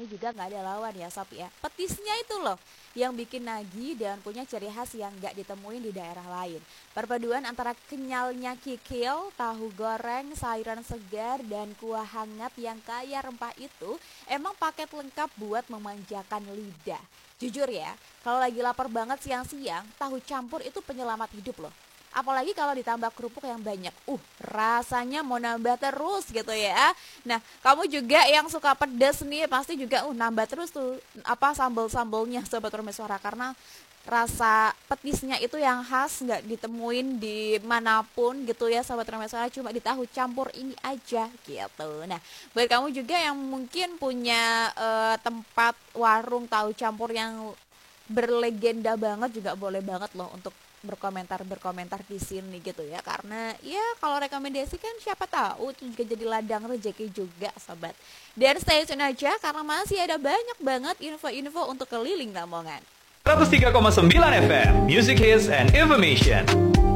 ini juga nggak ada lawan ya Sob ya. Petisnya itu loh yang bikin nagih dan punya ciri khas yang nggak ditemuin di daerah lain. Perpaduan antara kenyalnya kikil, tahu goreng, sayuran segar, dan kuah hangat yang kaya rempah itu emang paket lengkap buat memanjakan lidah. Jujur ya, kalau lagi lapar banget siang-siang, tahu campur itu penyelamat hidup loh. Apalagi kalau ditambah kerupuk yang banyak. Rasanya mau nambah terus gitu ya. Nah, kamu juga yang suka pedas nih pasti juga nambah terus tuh apa sambal-sambalnya Sobat Permeswara, karena rasa petisnya itu yang khas nggak ditemuin di manapun gitu ya Sobat Permeswara, cuma di tahu campur ini aja gitu. Nah, buat kamu juga yang mungkin punya tempat warung tahu campur yang berlegenda banget juga boleh banget loh untuk berkomentar di sini gitu ya, karena ya kalau rekomendasi kan siapa tahu itu juga jadi ladang rezeki juga Sobat. Dan stay tune aja karena masih ada banyak banget info-info untuk keliling Lamongan. 103,9 FM Music Hits and Information.